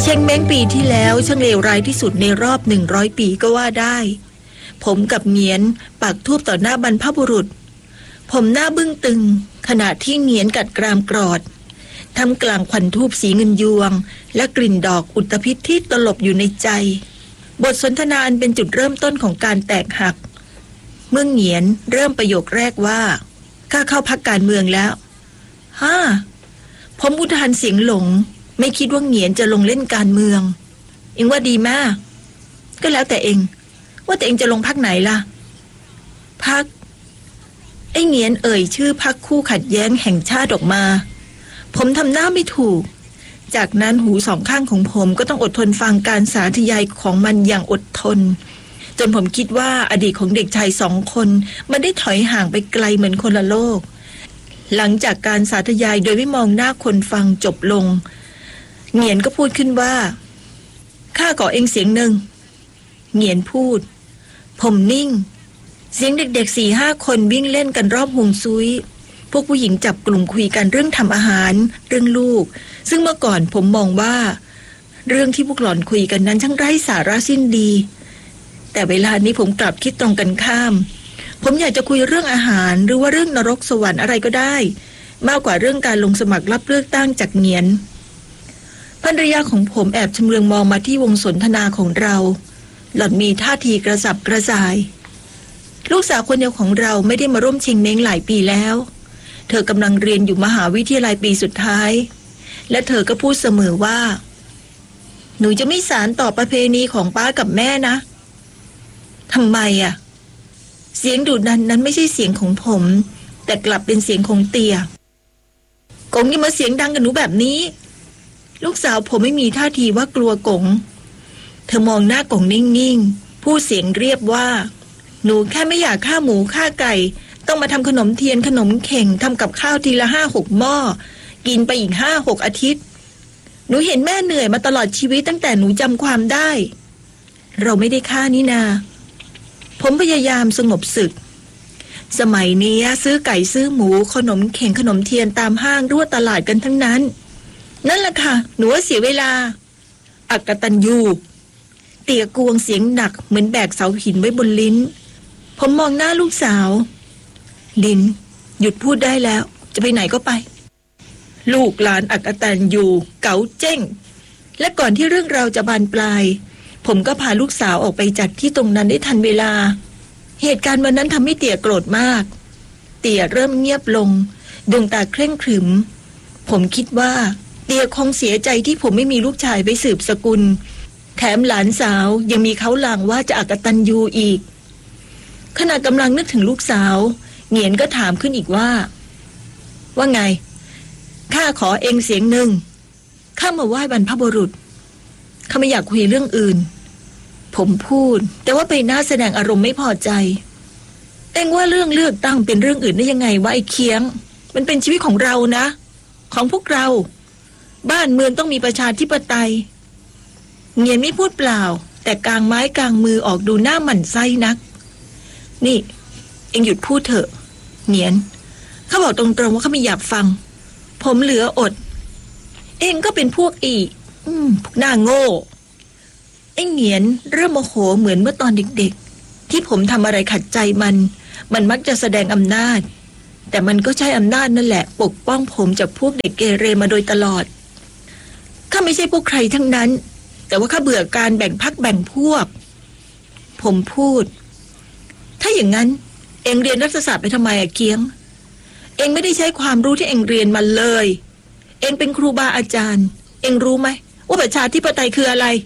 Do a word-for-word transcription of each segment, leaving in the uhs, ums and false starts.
ชงเม้งปีที่แล้วช่างเลวร้ายที่สุดในรอบหนึ่งร้อยปีก็ว่าได้ผมกับเหงียนปักธูปต่อหน้าบรรพบุรุษผมหน้าบึ้งตึงขณะที่เหงียนกัดกรามกรอดทำกลางควันธูปสีเงินยวงและกลิ่นดอกอุตภิษที่ตลบอยู่ในใจบทสนทนาอันเป็นจุดเริ่มต้นของการแตกหักเมื่อเหงียนเริ่มประโยคแรกว่าข้าเข้าพรรคการเมืองแล้วฮ่าผมอุทานเสียงหลงไม่คิดว่าเหงียนจะลงเล่นการเมืองเองว่าดีมากก็แล้วแต่เองว่าแต่เองจะลงพรรคไหนล่ะพรรคไอ้เหงียนเอ่ยชื่อพรรคคู่ขัดแย้งแห่งชาติออกมาผมทำหน้าไม่ถูกจากนั้นหูสองข้างของผมก็ต้องอดทนฟังการสาธยายของมันอย่างอดทนจนผมคิดว่าอดีตของเด็กชายสองคนมันได้ถอยห่างไปไกลเหมือนคนละโลกหลังจากการสาธยายโดยไม่มองหน้าคนฟังจบลงเหงียนก็พูดขึ้นว่าข้าขอเองเสียงหนึ่งเหงียนพูดผมนิ่งเสียงเด็กๆสี่ห้าคนวิ่งเล่นกันรอบฮวงซุยพวกผู้หญิงจับกลุ่มคุยกันเรื่องทำอาหารเรื่องลูกซึ่งเมื่อก่อนผมมองว่าเรื่องที่พวกหล่อนคุยกันนั้นช่างไร้สาระสิ้นดีแต่เวลานี้ผมกลับคิดตรงกันข้ามผมอยากจะคุยเรื่องอาหารหรือว่าเรื่องนรกสวรรค์อะไรก็ได้มากกว่าเรื่องการลงสมัครรับเลือกตั้งจากเหงียนภรรยาของผมแอบชำเลืองมองมาที่วงสนทนาของเราหล่อนมีท่าทีกระสับกระส่ายลูกสาวคนเดียวของเราไม่ได้มาร่วมชิงเม้งหลายปีแล้วเธอกำลังเรียนอยู่มหาวิทยาลัยปีสุดท้ายและเธอก็พูดเสมอว่าหนูจะไม่สานต่อประเพณีของป้ากับแม่นะทำไมอ่ะเสียงดุดันนั้นไม่ใช่เสียงของผมแต่กลับเป็นเสียงของเตี่ยกงนี่มาเสียงดังกับหนูแบบนี้ลูกสาวผมไม่มีท่าทีว่ากลัวกงเธอมองหน้ากงนิ่งๆพูดเสียงเรียบว่าหนูแค่ไม่อยากฆ่าหมูฆ่าไก่ต้องมาทำขนมเทียนขนมเข่งทำกับข้าวทีละห้าหกหม้อกินไปอีกห้าหกอาทิตย์หนูเห็นแม่เหนื่อยมาตลอดชีวิตตั้งแต่หนูจำความได้เราไม่ได้ฆ่านี่นาผมพยายามสงบศึกสมัยนี้ซื้อไก่ซื้อหมูขนมเข่งขนมเทียนตามห้างรั่วตลาดกันทั้งนั้นนั่นแหละค่ะหนูว่าเสียเวลาอักตันยูเตี่ยกวงเสียงหนักเหมือนแบกเสาหินไว้บนลิ้นผมมองหน้าลูกสาวลินหยุดพูดได้แล้วจะไปไหนก็ไปลูกหลานอักตันยูเก๋าเจ้งและก่อนที่เรื่องราวจะบานปลายผมก็พาลูกสาวออกไปจากที่ตรงนั้นได้ทันเวลาเหตุการณ์วันนั้นทำให้เตี่ยโกรธมากเตี่ยเริ่มเงียบลงดวงตาเคร่งขรึมผมคิดว่าเตี่ยคงเสียใจที่ผมไม่มีลูกชายไปสืบสกุลแถมหลานสาวยังมีเขาลางว่าจะอักตันยูอีกขณะกำลังนึกถึงลูกสาวเหงียนก็ถามขึ้นอีกว่าว่าไงข้าขอเองเสียงหนึ่งข้ามาไหว้บรรพบุรุษข้าไม่อยากคุยเรื่องอื่นผมพูดแต่ว่าไปหน้าแสดงอารมณ์ไม่พอใจเอ็งว่าเรื่องเลือกตั้งเป็นเรื่องอื่นได้ยังไงวะไอ้เคียงมันเป็นชีวิตของเรานะของพวกเราบ้านเมืองต้องมีประชาธิปไตยเหงียนไม่พูดเปล่าแต่กางไม้กางมือออกดูหน้าหมั่นไส้นักนี่เอ็งหยุดพูดเถอะเหงียนข้าบอกตรงๆว่าข้าไม่อยากฟังผมเหลืออดเอ็งก็เป็นพวกอีอืมพวกหน้าโง่ไอ้เหงียนเริ่มโมโหเหมือนเมื่อตอนเด็กๆที่ผมทำอะไรขัดใจมันมันมักจะแสดงอำนาจแต่มันก็ใช้อำนาจนั่นแหละปกป้องผมจากพวกเด็กเกเรมาโดยตลอดข้าไม่ใช่พวกใครทั้งนั้นแต่ว่าข้าเบื่อการแบ่งพรรคแบ่งพวกผมพูดถ้าอย่างนั้นเอ็งเรียนรัฐศาสตร์ไปทำไมอะเกียงเอ็งไม่ได้ใช้ความรู้ที่เอ็งเรียนมาเลยเอ็งเป็นครูบาอาจารย์เอ็งรู้ไหมว่าประชาธิปไตยคืออะไร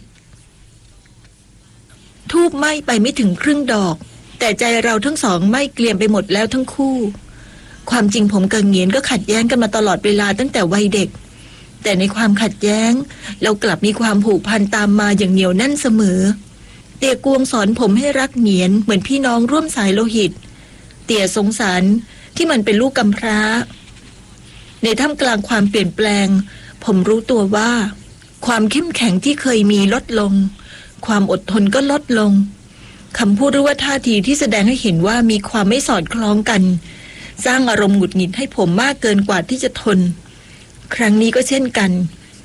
ทูบไหม้ไปไม่ถึงครึ่งดอกแต่ใจเราทั้งสองไหม้เกลียมไปหมดแล้วทั้งคู่ความจริงผมกับเหงียนก็ขัดแย้งกันมาตลอดเวลาตั้งแต่วัยเด็กแต่ในความขัดแย้งเรากลับมีความผูกพันตามมาอย่างเหนียวแน่นเสมอเตี่ยกวงสอนผมให้รักเหงียนเหมือนพี่น้องร่วมสายโลหิตเตี่ยสงสารที่มันเป็นลูกกำพร้าในท่ามกลางความเปลี่ยนแปลงผมรู้ตัวว่าความเข้มแข็งที่เคยมีลดลงความอดทนก็ลดลงคำพูดหรือว่าท่าทีที่แสดงให้เห็นว่ามีความไม่สอดคล้องกันสร้างอารมณ์หงุดหงิดให้ผมมากเกินกว่าที่จะทนครั้งนี้ก็เช่นกัน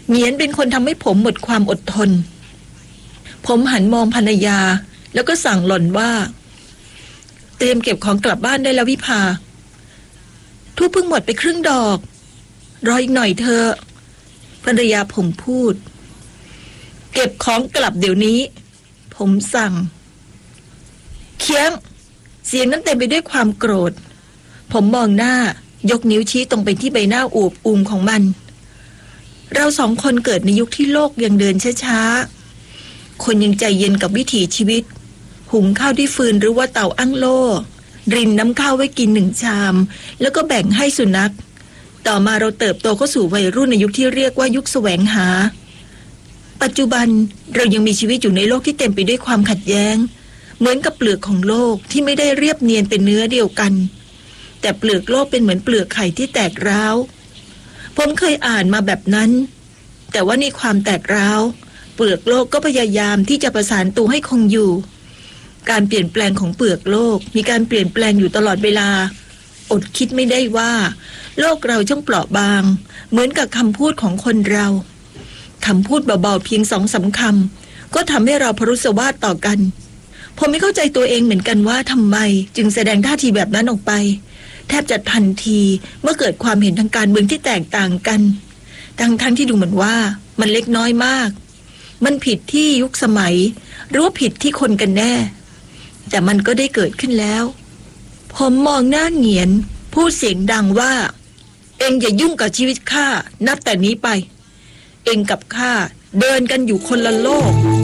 เหงียนเป็นคนทำให้ผมหมดความอดทนผมหันมองภรรยาแล้วก็สั่งหล่อนว่าเตรียมเก็บของกลับบ้านได้แล้ววิภาทูบเพิ่งหมดไปครึ่งดอกรออีกหน่อยเถอะภรรยาผมพูดเก็บของกลับเดี๋ยวนี้ผมสั่งเคียงเสียงนั้นเต็มไปด้วยความโกรธผมมองหน้ายกนิ้วชี้ตรงไปที่ใบหน้าอวบอุ่มของมันเราสองคนเกิดในยุคที่โลกยังเดินช้าๆคนยังใจเย็นกับวิถีชีวิตหุงข้าวด้วยฟืนหรือว่าเตาอั้งโล่รินน้ำข้าวไว้กินหนึ่งชามแล้วก็แบ่งให้สุนัขต่อมาเราเติบโตเข้าสู่วัยรุ่นในยุคที่เรียกว่ายุคแสวงหาปัจจุบันเรายังมีชีวิตอยู่ในโลกที่เต็มไปด้วยความขัดแย้งเหมือนกับเปลือกของโลกที่ไม่ได้เรียบเนียนเป็นเนื้อเดียวกันแต่เปลือกโลกเป็นเหมือนเปลือกไข่ที่แตกร้าวผมเคยอ่านมาแบบนั้นแต่ว่าในความแตกร้าวเปลือกโลกก็พยายามที่จะประสานตัวให้คงอยู่การเปลี่ยนแปลงของเปลือกโลกมีการเปลี่ยนแปลงอยู่ตลอดเวลาอดคิดไม่ได้ว่าโลกเราช่างเปราะบางเหมือนกับคำพูดของคนเราคำพูดเบาๆเพียงสองสามคำก็ทำให้เราพรุสวาทต่อกันผมไม่เข้าใจตัวเองเหมือนกันว่าทำไมจึงแสดงท่าทีแบบนั้นออกไปแทบจะทันทีเมื่อเกิดความเห็นทางการเมืองที่แตกต่างกันทั้งทั้งที่ดูเหมือนว่ามันเล็กน้อยมากมันผิดที่ยุคสมัยหรือว่าผิดที่คนกันแน่แต่มันก็ได้เกิดขึ้นแล้วผมมองหน้าเหงียนพูดเสียงดังว่าเอ็งอย่ายุ่งกับชีวิตข้านับแต่นี้ไปเอ็งกับข้าเดินกันอยู่คนละโลก